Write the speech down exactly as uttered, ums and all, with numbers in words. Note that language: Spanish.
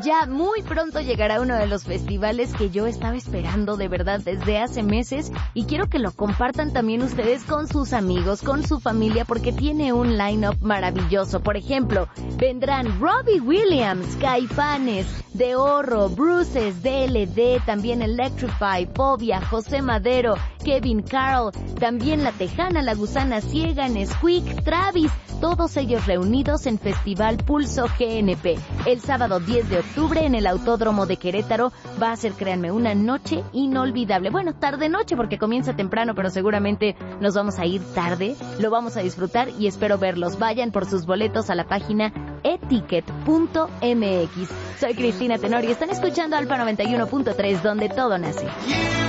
ya muy pronto llegará uno de los festivales que yo estaba esperando de verdad desde hace meses y quiero que lo compartan también ustedes con sus amigos, con su familia, porque tiene un line-up maravilloso. Por ejemplo, vendrán Robbie Williams, Caifanes, De Horro, Bruces, D L D, también Electrify, Fobia, José Madero, Kevin Carroll, también La Tejana, La Gusana Ciega, Nesquik, Travis, todos ellos reunidos en Festival Pulso G N P. El sábado diez de octubre en el Autódromo de Querétaro va a ser, créanme, una noche inolvidable. Bueno, tarde-noche porque comienza temprano, pero seguramente nos vamos a ir tarde. Lo vamos a disfrutar y espero verlos. Vayan por sus boletos a la página etiquet punto m x. Soy Cristina Tenor y están escuchando Alfa noventa y uno punto tres, donde todo nace.